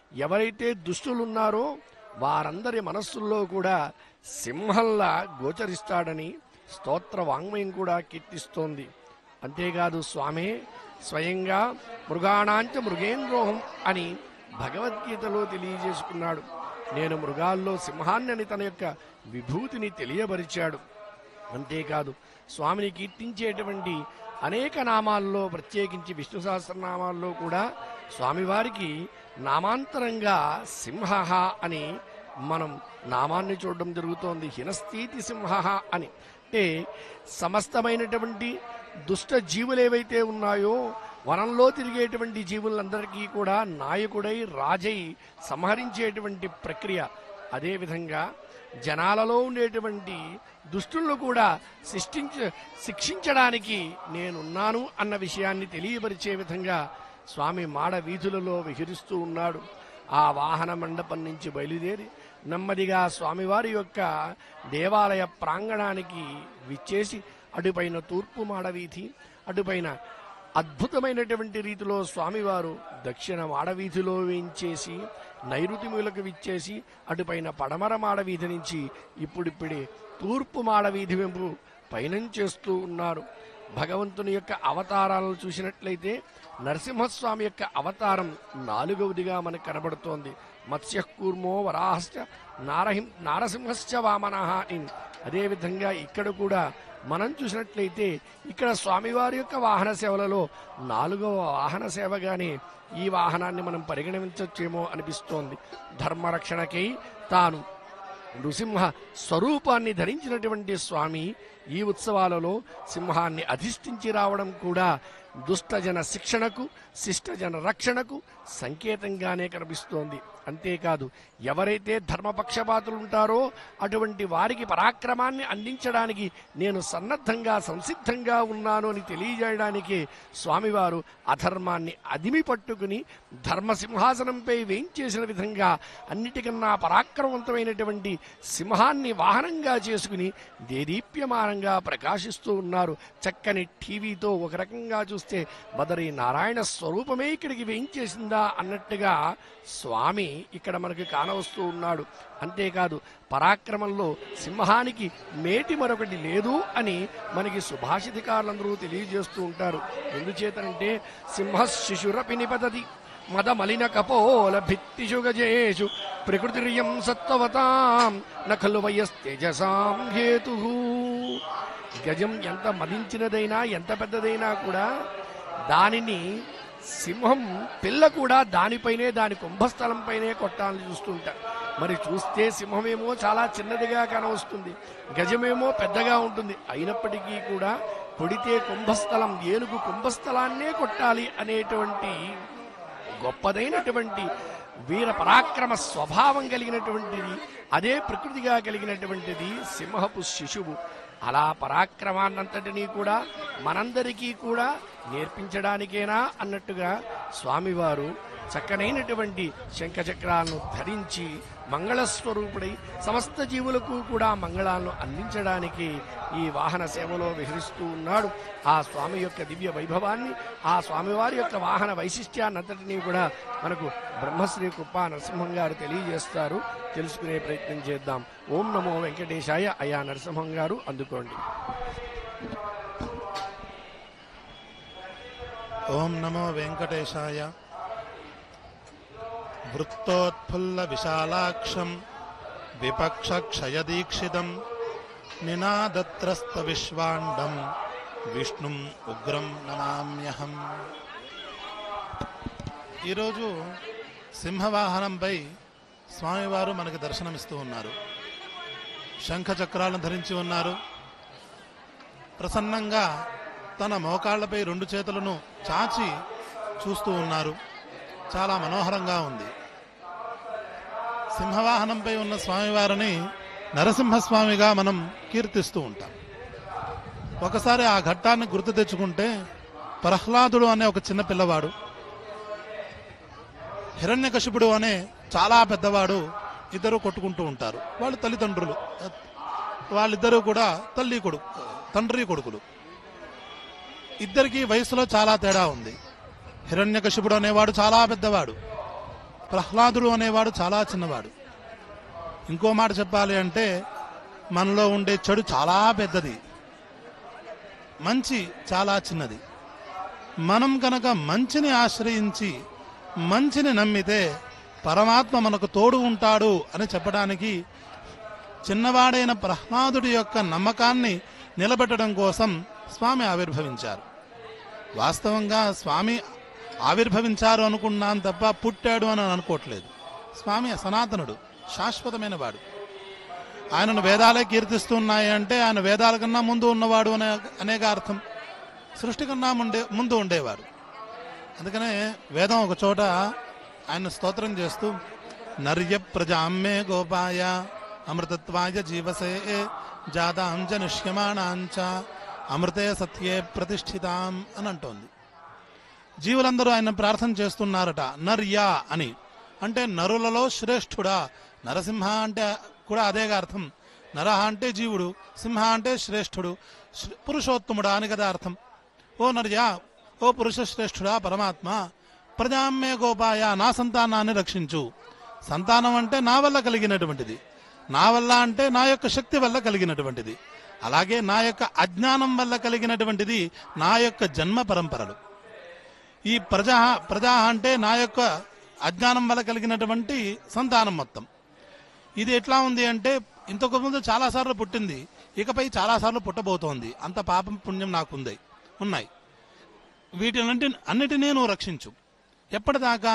ఎవరైతే దుష్టులున్నారో వారందరి మనస్సుల్లో కూడా సింహంలా గోచరిస్తాడని స్తోత్ర వాంగ్మయం కూడా కీర్తిస్తోంది. అంతేకాదు స్వామి స్వయంగా మృగాణాంచ మృగేంద్రోహం అని భగవద్గీతలో తెలియజేసుకున్నాడు. నేను మృగాల్లో సింహాన్ని అని తన యొక్క విభూతిని తెలియపరిచాడు. అంతేకాదు స్వామిని కీర్తించేటువంటి అనేక నామాల్లో, ప్రత్యేకించి విష్ణు సహస్రనామాల్లో కూడా స్వామివారికి నామాంతరంగా సింహ అని మనం నామాన్ని చూడడం జరుగుతోంది. హినస్థితి సింహ అని అంటే సమస్తమైనటువంటి దుష్ట జీవులు ఏవైతే ఉన్నాయో వనంలో తిరిగేటువంటి జీవులందరికీ కూడా నాయకుడై రాజై సంహరించేటువంటి ప్రక్రియ. అదేవిధంగా జనాలలో ఉండేటువంటి దుష్టులను కూడా శిక్షించడానికి నేనున్నాను అన్న విషయాన్ని తెలియపరిచే విధంగా స్వామి మాడ వీధులలో విహరిస్తూ ఉన్నాడు. ఆ వాహన మండపం నుంచి బయలుదేరి నెమ్మదిగా స్వామివారి యొక్క దేవాలయ ప్రాంగణానికి విచ్చేసి అటుపైన తూర్పు మాడవీధి, అటుపైన అద్భుతమైనటువంటి రీతిలో స్వామివారు దక్షిణ మాడవీధిలో వేయించేసి నైరుతి మూలకు విచ్చేసి అటుపైన పడమర మాడవీధి నుంచి ఇప్పుడిప్పుడే తూర్పు మాడవీధి వెంపు పయనం ఉన్నారు. భగవంతుని యొక్క అవతారాలను చూసినట్లయితే నరసింహస్వామి యొక్క అవతారం 4వదిగా మనకు కనబడుతోంది. మత్స్యకూర్మో వరాహశ్చ నారసింహశ్చ వామనః. అదేవిధంగా ఇక్కడ కూడా మనం చూసినట్లయితే ఇక్కడ స్వామివారి యొక్క వాహన సేవలలో 4వ వాహన సేవగానే ఈ వాహనాన్ని మనం పరిగణించవచ్చేమో అనిపిస్తోంది. ధర్మరక్షణకై తాను నృసింహ స్వరూపాన్ని ధరించినటువంటి స్వామి ఈ ఉత్సవాలలో సింహాన్ని అధిష్ఠించి రావడం కూడా దుష్టజన శిక్షణకు, శిష్టజన రక్షణకు సంకేతంగానే కనిపిస్తోంది. అంతేకాదు ఎవరైతే ధర్మపక్షపాతులు ఉంటారో అటువంటి వారికి పరాక్రమాన్ని అందించడానికి నేను సంసిద్ధంగా ఉన్నాను అని తెలియజేయడానికి స్వామివారు అధర్మాన్ని అదిమి పట్టుకుని ధర్మసింహాసనంపై వేయించేసిన విధంగా అన్నిటికన్నా పరాక్రమవంతమైనటువంటి సింహాన్ని వాహనంగా చేసుకుని దేదీప్యమానంగా ప్రకాశిస్తూ ఉన్నారు. చక్కని టీవీతో ఒక రకంగా చూస్తే బదరీ నారాయణ స్వరూపమే ఇక్కడికి వేయించేసిందా అన్నట్టుగా స్వామి ఇక్కడ మనకి కానవస్తూ ఉన్నాడు. అంతేకాదు పరాక్రమంలో సింహానికి మేటి మరొకటి లేదు అని మనకి సుభాషితకారులందరూ తెలియజేస్తూ ఉంటారు. ఎందుచేతనంటే సింహ శిశురపి నిపతతి మద మలిన కపోల భిత్తిషు గజేషు ప్రకృతిరియం సత్వవతాం నఖలు వయస్తేజసాం హేతు. గజం ఎంత మదించినదైనా ఎంత పెద్దదైనా కూడా దానిని సింహం పిల్ల కూడా దానిపైనే, దాని కుంభస్థలంపైనే కొట్టాలని చూస్తుంటారు. మరి చూస్తే సింహమేమో చాలా చిన్నదిగా కానవస్తుంది, గజమేమో పెద్దగా ఉంటుంది. అయినప్పటికీ కూడా కొడితే కుంభస్థలం, ఏనుగు కుంభస్థలాన్నే కొట్టాలి అనేటువంటి గొప్పదైనటువంటి వీర పరాక్రమ స్వభావం కలిగినటువంటిది, అదే ప్రకృతిగా కలిగినటువంటిది సింహపు శిశువు. అలా పరాక్రమాన్నంతటినీ కూడా మనందరికీ కూడా నేర్పించడానికేనా అన్నట్టుగా స్వామివారు చక్కనైనటువంటి శంఖచక్రాలను ధరించి మంగళస్వరూపుడై సమస్త జీవులకు కూడా మంగళాలను అందించడానికి ఈ వాహన సేవలో విహరిస్తూ ఉన్నాడు. ఆ స్వామి యొక్క దివ్య వైభవాన్ని, ఆ స్వామివారి యొక్క వాహన వైశిష్ట్యాన్నంతటినీ కూడా మనకు బ్రహ్మశ్రీ కృపా నరసింహం గారు తెలియజేస్తారు. తెలుసుకునే ప్రయత్నం చేద్దాం. ఓం నమో వెంకటేశాయ. అయా నరసింహం గారు అందుకోండి. ఓం నమో వెంకటేశాయ. వృత్తోత్ఫుల్ల విశాలాక్షం విపక్ష క్షయదీక్షితం నినాదత్రస్త విశ్వాండం విష్ణుం ఉగ్రం నమామ్యహం. ఈరోజు సింహవాహనంపై స్వామివారు మనకు దర్శనమిస్తూ ఉన్నారు. శంఖ చక్రాలను ధరించి ఉన్నారు. ప్రసన్నంగా తన మోకాళ్లపై 2 చేతులను చాచి చూస్తూ ఉన్నారు. చాలా మనోహరంగా ఉంది. సింహవాహనంపై ఉన్న స్వామివారిని నరసింహస్వామిగా మనం కీర్తిస్తూ ఉంటాం. ఒకసారి ఆ ఘట్టాన్ని గుర్తు తెచ్చుకుంటే, ప్రహ్లాదుడు అనే ఒక చిన్న పిల్లవాడు, హిరణ్యకశిపుడు అనే చాలా పెద్దవాడు, ఇద్దరు కొట్టుకుంటూ ఉంటారు. వాళ్ళు తల్లిదండ్రులు, వాళ్ళిద్దరూ కూడా తండ్రి కొడుకులు. ఇద్దరికి వయసులో చాలా తేడా ఉంది. హిరణ్యకశిపుడు అనేవాడు చాలా పెద్దవాడు, ప్రహ్లాదుడు అనేవాడు చాలా చిన్నవాడు. ఇంకో మాట చెప్పాలి అంటే మనలో ఉండే చెడు చాలా పెద్దది, మంచి చాలా చిన్నది. మనం కనుక మంచిని ఆశ్రయించి మంచిని నమ్మితే పరమాత్మ మనకు తోడు ఉంటాడు అని చెప్పడానికి చిన్నవాడైన ప్రహ్లాదుడి యొక్క నమ్మకాన్ని నిలబెట్టడం కోసం స్వామి ఆవిర్భవించారు. వాస్తవంగా స్వామి ఆవిర్భవించారు అనుకున్నాను తప్ప పుట్టాడు అని అనుకోవట్లేదు. స్వామి సనాతనుడు, శాశ్వతమైన వాడు. ఆయనను వేదాలే కీర్తిస్తున్నాయి అంటే ఆయన వేదాల కన్నా ముందు ఉన్నవాడు అనేక అర్థం. సృష్టి కన్నా ముందు ఉండేవాడు. అందుకనే వేదం ఒక చోట ఆయన స్తోత్రం చేస్తూ నర్య ప్రజామ్మే గోపాయ అమృతత్వాయ జీవసే జాతాం జనిష్యమాణాంచ అమృతే సత్యే ప్రతిష్ఠితాం అని అంటోంది. జీవులందరూ ఆయన ప్రార్థన చేస్తున్నారట నర్యా అని. అంటే నరులలో శ్రేష్ఠుడా. నరసింహ అంటే కూడా అదేగా అర్థం. నర అంటే జీవుడు, సింహ అంటే శ్రేష్ఠుడు, పురుషోత్తముడా అని కదా అర్థం. ఓ నర్యా, ఓ పురుష శ్రేష్ఠుడా పరమాత్మ, ప్రజామ్మే గోపాయ, నా సంతానాన్ని రక్షించు. సంతానం అంటే నా వల్ల కలిగినటువంటిది, నా వల్ల అంటే నా యొక్క శక్తి వల్ల కలిగినటువంటిది, అలాగే నా యొక్క అజ్ఞానం వల్ల కలిగినటువంటిది నా యొక్క జన్మ పరంపరలు. ఈ ప్రజా అంటే నా యొక్క అజ్ఞానం వల్ల కలిగినటువంటి సంతానం మొత్తం. ఇది ఎట్లా ఉంది అంటే ఇంతకు ముందు చాలాసార్లు పుట్టింది, ఇకపై చాలాసార్లు పుట్టబోతోంది. అంత పాపం పుణ్యం నాకు ఉన్నాయి. అన్నిటినీ నువ్వు రక్షించు. ఎప్పటిదాకా?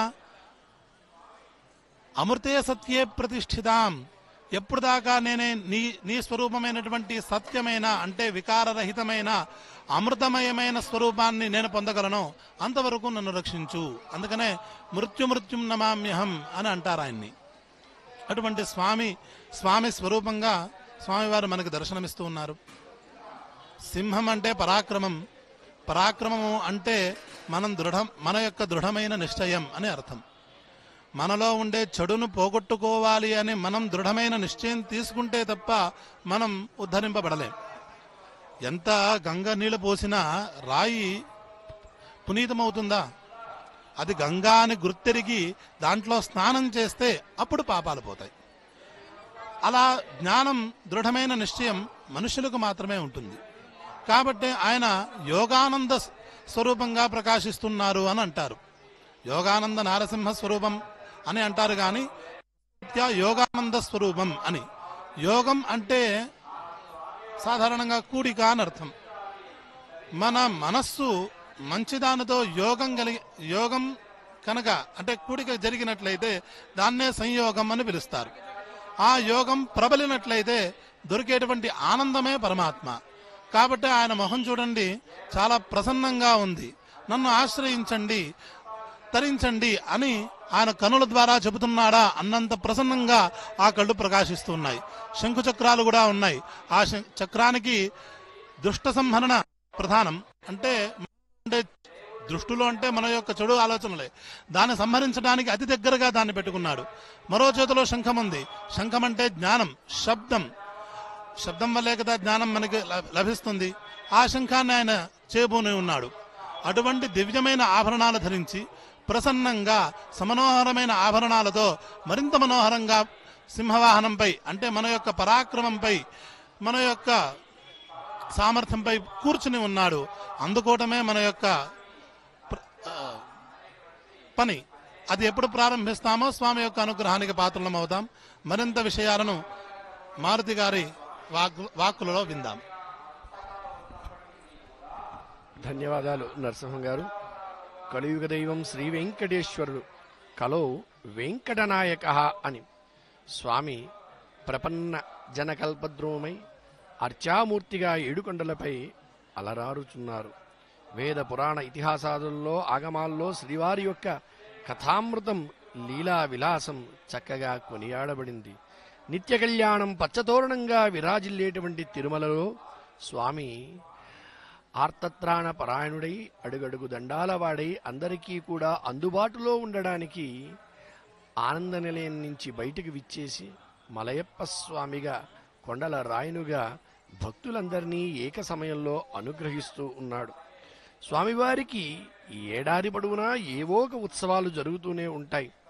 అమృతే సత్యే ప్రతిష్ఠితాం. ఎప్పుడు దాకా నేనే నీ స్వరూపమైనటువంటి సత్యమైన అంటే వికారరహితమైన అమృతమయమైన స్వరూపాన్ని నేను పొందగలను, అంతవరకు నన్ను రక్షించు. అందుకనే మృత్యుం నమామ్యహం అని అంటారు ఆయన్ని. అటువంటి స్వామి స్వరూపంగా స్వామివారు మనకు దర్శనమిస్తూ ఉన్నారు. సింహం అంటే పరాక్రమము అంటే మన యొక్క దృఢమైన నిశ్చయం అని అర్థం. మనలో ఉండే చెడును పోగొట్టుకోవాలి అని మనం దృఢమైన నిశ్చయం తీసుకుంటే తప్ప మనం ఉద్ధరింపబడలేం. ఎంత గంగ నీళ్ళు పోసినా రాయి పునీతమవుతుందా? అది గంగా అని గుర్తెరిగి దాంట్లో స్నానం చేస్తే అప్పుడు పాపాలు పోతాయి. అలా జ్ఞానం, దృఢమైన నిశ్చయం మనుషులకు మాత్రమే ఉంటుంది. కాబట్టి ఆయన యోగానంద స్వరూపంగా ప్రకాశిస్తున్నారు అని అంటారు. యోగానంద నారసింహ స్వరూపం అని అంటారు కానీ యోగానంద స్వరూపం అని. యోగం అంటే సాధారణంగా కూడిక అని అర్థం. మన మనస్సు మంచిదానితో యోగం కనుక అంటే కూడిక జరిగినట్లయితే దాన్నే సంయోగం అని పిలుస్తారు. ఆ యోగం ప్రబలినట్లయితే దొరికేటువంటి ఆనందమే పరమాత్మ. కాబట్టి ఆయన మొహం చూడండి, చాలా ప్రసన్నంగా ఉంది. నన్ను ఆశ్రయించండి, తరించండి అని ఆయన కనుల ద్వారా చెబుతున్నాడా అన్నంత ప్రసన్నంగా ఆ కళ్ళు ప్రకాశిస్తున్నాయి. శంకు చక్రాలు కూడా ఉన్నాయి. ఆ చక్రానికి దుష్ట సంహరణ ప్రధానం. అంటే దృష్టిలో అంటే మన యొక్క చెడు ఆలోచనలే, దాన్ని సంహరించడానికి అతి దగ్గరగా దాన్ని పెట్టుకున్నాడు. మరో చేతిలో శంఖం ఉంది. శంఖం అంటే జ్ఞానం, శబ్దం వల్లే కదా జ్ఞానం మనకి లభిస్తుంది. ఆ శంఖాన్ని ఆయన చేబూని ఉన్నాడు. అటువంటి దివ్యమైన ఆభరణాలు ధరించి ప్రసన్నంగా సమనోహరమైన ఆభరణాలతో మరింత మనోహరంగా సింహవాహనంపై అంటే మన యొక్క పరాక్రమంపై, మన యొక్క సామర్థ్యంపై కూర్చుని ఉన్నాడు. అందుకోవటమే మన యొక్క పని. అది ఎప్పుడు ప్రారంభిస్తామో స్వామి యొక్క అనుగ్రహానికి పాత్రలం అవుతాం. మరింత విషయాలను మారుతి గారి వాక్కులలో విందాం. ధన్యవాదాలు నరసింహం గారు. కలియుగ దైవం శ్రీ వెంకటేశ్వరుడు కలో వెంకటనాయక అని స్వామి ప్రపన్న జనకల్పద్రోమై అర్చామూర్తిగా ఏడుకొండలపై అలరారుచున్నారు. వేద పురాణ ఇతిహాసాదుల్లో, ఆగమాల్లో శ్రీవారి యొక్క కథామృతం, లీలా విలాసం చక్కగా కొనియాడబడింది. నిత్య కళ్యాణం పచ్చతోరణంగా విరాజిల్లేటువంటి తిరుమలలో స్వామి ఆర్తత్రాణ పరాయణుడై అడుగడుగు దండాలవాడై అందరికీ కూడా అందుబాటులో ఉండడానికి ఆనంద నిలయం నుంచి బయటకు విచ్చేసి మలయప్ప స్వామిగా, కొండల రాయనుగా భక్తులందరినీ ఏక సమయంలో అనుగ్రహిస్తూ ఉన్నాడు. స్వామివారికి ఏడాది పొడవునా ఏవో ఒక ఉత్సవాలు జరుగుతూనే ఉంటాయి.